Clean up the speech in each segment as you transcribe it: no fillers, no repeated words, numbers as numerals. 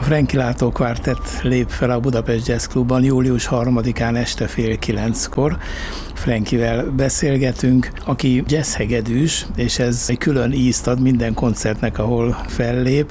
Frankie Látó Quartet lép fel a Budapest Jazz Clubban július 3-án este 8:30-kor. Frankivel beszélgetünk, aki jazzhegedűs, és ez egy külön ízt ad minden koncertnek, ahol fellép.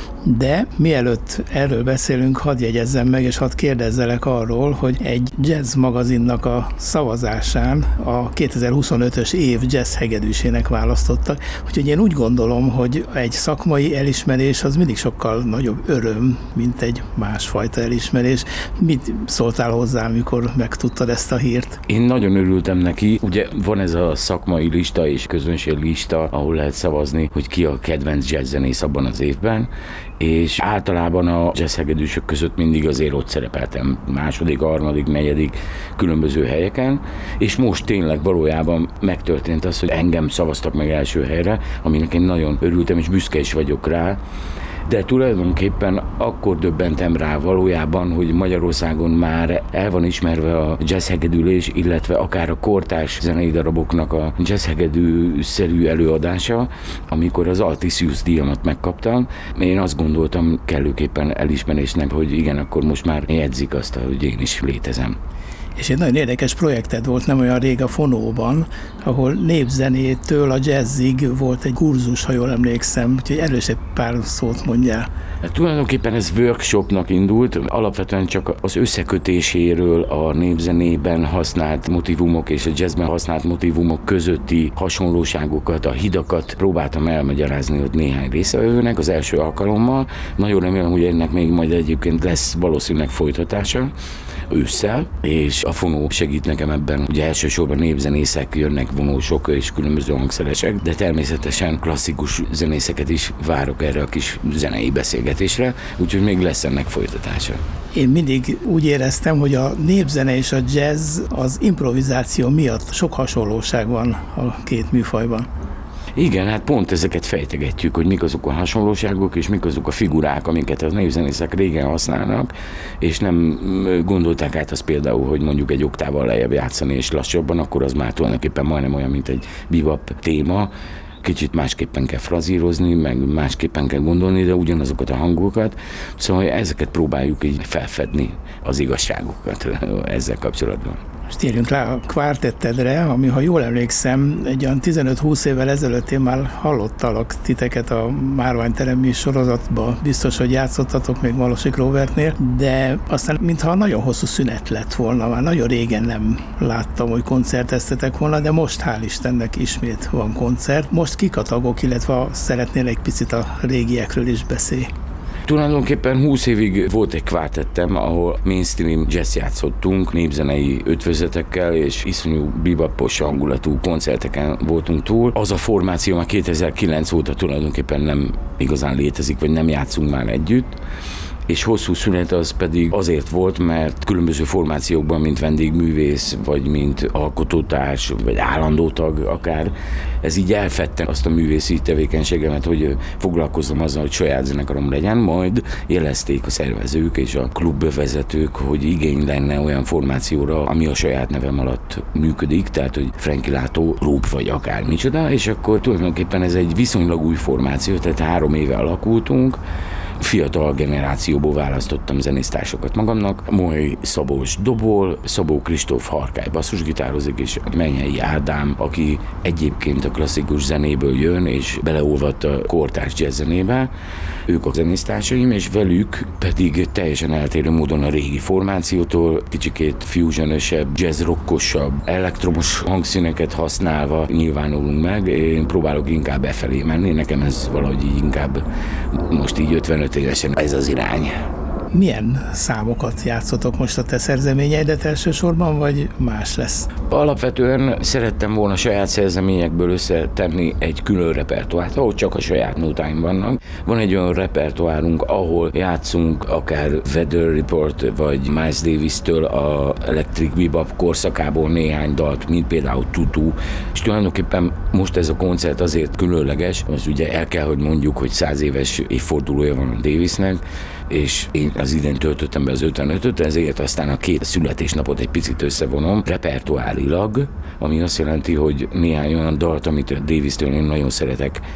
De mielőtt erről beszélünk, hadd jegyezzem meg, és hadd kérdezzelek arról, hogy egy jazz magazinnak a szavazásán a 2025-ös év jazz hegedűsének választottak. Úgyhogy én úgy gondolom, hogy egy szakmai elismerés az mindig sokkal nagyobb öröm, mint egy másfajta elismerés. Mit szóltál hozzá, amikor megtudtad ezt a hírt? Én nagyon örültem neki. Ugye van ez a szakmai lista és közönség lista, ahol lehet szavazni, hogy ki a kedvenc jazzzenész abban az évben, és általában a jazzhegedűsök között mindig azért ott szerepeltem második, harmadik, negyedik különböző helyeken, és most tényleg valójában megtörtént az, hogy engem szavaztak meg első helyre, aminek én nagyon örültem, és büszke is vagyok rá. De tulajdonképpen akkor döbbentem rá valójában, hogy Magyarországon már el van ismerve a jazzhegedülés, illetve akár a kortárs zenei daraboknak a jazzhegedű-szerű előadása, amikor az Altisius díjamat megkaptam. Én azt gondoltam kellőképpen elismerésnek, hogy igen, akkor most már jegyzik azt, hogy én is létezem. És egy nagyon érdekes projekted volt nem olyan rég a Fonóban, ahol népzenétől a jazzig volt egy kurzus, ha jól emlékszem, úgyhogy erről is egy pár szót mondjál. Tulajdonképpen ez workshopnak indult, alapvetően csak az összekötéséről a népzenében használt motívumok és a jazzben használt motívumok közötti hasonlóságokat, a hidakat próbáltam elmagyarázni ott néhány résztvevőnek az első alkalommal. Nagyon remélem, hogy ennek még majd egyébként lesz valószínűleg folytatása ősszel, és a Fonó segít nekem ebben. Ugye elsősorban népzenészek jönnek, vonósok és különböző hangszeresek, de természetesen klasszikus zenészeket is várok erre a kis zenei beszélgetésre, úgyhogy még lesz ennek folytatása. Én mindig úgy éreztem, hogy a népzene és a jazz az improvizáció miatt sok hasonlóság van a két műfajban. Igen, hát pont ezeket fejtegetjük, hogy mik azok a hasonlóságok, és mik azok a figurák, amiket a népzenészek régen használnak, és nem gondolták át azt például, hogy mondjuk egy oktával lejjebb játszani és lassabban, akkor az már tulajdonképpen majdnem olyan, mint egy bebop téma. Kicsit másképpen kell frazírozni, meg másképpen kell gondolni, de ugyanazokat a hangokat. Szóval ezeket próbáljuk így felfedni, az igazságokat ezzel kapcsolatban. Most térjünk rá a kvártettedre, ami, ha jól emlékszem, egy olyan 15-20 évvel ezelőtt én már hallottalak titeket a Márványteremi sorozatban. Biztos, hogy játszottatok még Malosik Robertnél, de aztán mintha nagyon hosszú szünet lett volna, már nagyon régen nem láttam, hogy koncerteztetek volna, de most hál' Istennek ismét van koncert. Most kik a tagok, illetve szeretnél egy picit a régiekről is beszélni? Tulajdonképpen 20 évig volt egy kvártettem, ahol mainstream jazz játszottunk, népzenei ötvözetekkel, és iszonyú bebopos hangulatú koncerteken voltunk túl. Az a formáció már 2009 óta tulajdonképpen nem igazán létezik, vagy nem játszunk már együtt. És hosszú szünet az pedig azért volt, mert különböző formációkban, mint vendégművész, vagy mint alkotótárs, vagy állandó tag akár, ez így elfedte azt a művészi tevékenységemet, hogy foglalkozom azzal, hogy saját zenekarom legyen, majd jelezték a szervezők és a klubvezetők, hogy igény lenne olyan formációra, ami a saját nevem alatt működik, tehát hogy Frankie Látó, Loop vagy akár micsoda, és akkor tulajdonképpen ez egy viszonylag új formáció, tehát 3 éve alakultunk. Fiatal generációból választottam zenésztársakat magamnak. Moly Szabós dobol, Szabó Kristóf Harkály basszusgitározik, és Menyei Ádám, aki egyébként a klasszikus zenéből jön, és beleolvadt a kortárs jazz zenébe. Ők a zenésztársaim, és velük pedig teljesen eltérő módon a régi formációtól, kicsikét fusionösebb, jazz-rockosabb, elektromos hangszíneket használva nyilvánulunk meg. Én próbálok inkább befelé menni, nekem ez valahogy így inkább most így 55 évesen ez az irány. Milyen számokat játszotok most a te szerzeményeidet elsősorban, vagy más lesz? Alapvetően szerettem volna saját szerzeményekből összetenni egy külön repertoárt, ahol csak a saját nótáim vannak. Van egy olyan repertoárunk, ahol játszunk akár Weather Report, vagy Miles Davis-től a Electric Bebop korszakából néhány dalt, mint például Tutu. És tulajdonképpen most ez a koncert azért különleges, az ugye el kell, hogy mondjuk, hogy 100 éves évfordulója van a Davisnek, és én az idén töltöttem be az 55-öt, ezért aztán a 2 születésnapot egy picit összevonom repertoárilag, ami azt jelenti, hogy néhány olyan dalt, amit a Davis-től én nagyon szeretek,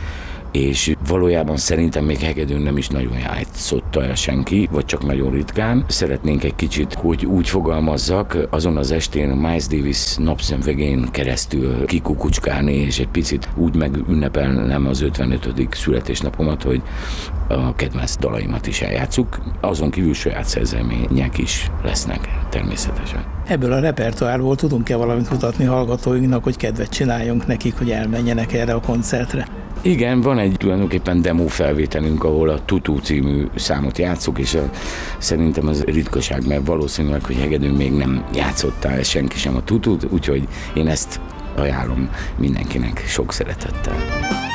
és valójában szerintem még hegedűn nem is nagyon játszotta el senki, vagy csak nagyon ritkán. Szeretnénk egy kicsit, hogy úgy fogalmazzak, azon az estén Miles Davis napszemvegén keresztül kikukucskálni, és egy picit úgy megünnepelnem az 55. születésnapomat, hogy a kedvenc dalaimat is eljátszuk. Azon kívül saját szerzemények is lesznek természetesen. Ebből a repertoárból tudunk-e valamit mutatni hallgatóinknak, hogy kedvet csináljunk nekik, hogy elmenjenek erre a koncertre? Igen, van egy tulajdonképpen demo felvételünk, ahol a Tutu című számot játszuk, és szerintem az ritkaság, mert valószínűleg, hogy hegedűn még nem játszottál senki sem a Tutut, úgyhogy én ezt ajánlom mindenkinek sok szeretettel.